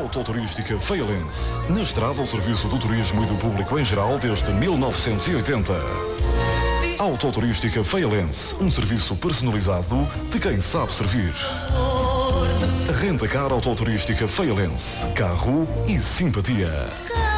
Autoturística Feialense. Na estrada ao serviço do turismo e do público em geral desde 1980. Autoturística Feialense. Um serviço personalizado de quem sabe servir. Renta-car Autoturística Feialense. Carro e simpatia.